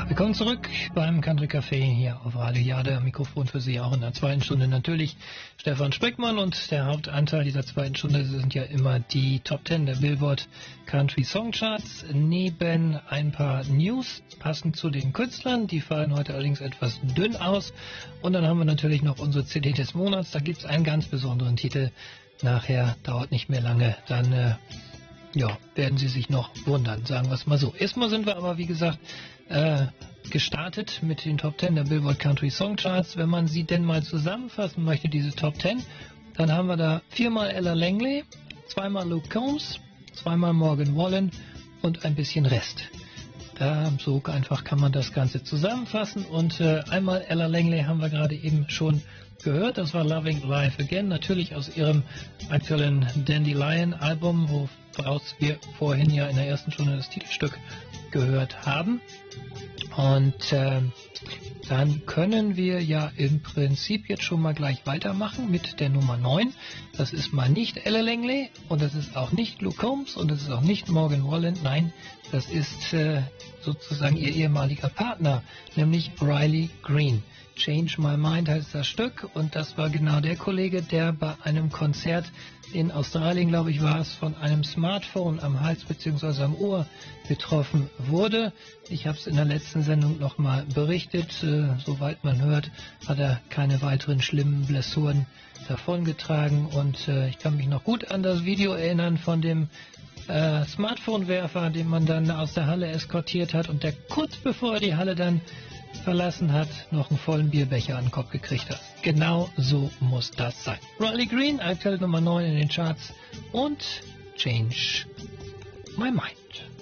Willkommen zurück beim Country Café hier auf Radio Jade. Am Mikrofon für Sie auch in der zweiten Stunde natürlich Stefan Speckmann, und der Hauptanteil dieser zweiten Stunde sind ja immer die Top 10 der Billboard Country Song Charts, neben ein paar News passend zu den Künstlern. Die fallen heute allerdings etwas dünn aus. Und dann haben wir natürlich noch unsere CD des Monats. Da gibt es einen ganz besonderen Titel. Nachher dauert nicht mehr lange, dann werden Sie sich noch wundern, sagen wir es mal so. Erstmal sind wir aber, wie gesagt, gestartet mit den Top 10 der Billboard Country Song Charts. Wenn man sie denn mal zusammenfassen möchte, diese Top 10, dann haben wir da 4-mal Ella Langley, 2-mal Luke Combs, 2-mal Morgan Wallen und ein bisschen Rest. So einfach kann man das Ganze zusammenfassen. Und einmal Ella Langley haben wir gerade eben schon gehört. Das war Loving Life Again, natürlich aus ihrem aktuellen Dandelion-Album, woraus wir vorhin ja in der ersten Stunde das Titelstück gehört haben. Und dann können wir ja im Prinzip jetzt schon mal gleich weitermachen mit der Nummer 9. Das ist mal nicht Ella Langley und das ist auch nicht Luke Combs und das ist auch nicht Morgan Wallen. Nein, das ist sozusagen ihr ehemaliger Partner, nämlich Riley Green. Change My Mind heißt das Stück, und das war genau der Kollege, der bei einem Konzert in Australien, glaube ich, war es, von einem Smartphone am Hals bzw. am Ohr getroffen wurde. Ich habe es in der letzten Sendung nochmal berichtet. Soweit man hört, hat er keine weiteren schlimmen Blessuren davongetragen, und ich kann mich noch gut an das Video erinnern von dem Smartphone-Werfer, den man dann aus der Halle eskortiert hat und der kurz bevor er die Halle dann verlassen hat, noch einen vollen Bierbecher an den Kopf gekriegt hat. Genau so muss das sein. Riley Green, aktuell Nummer 9 in den Charts, und Change My Mind.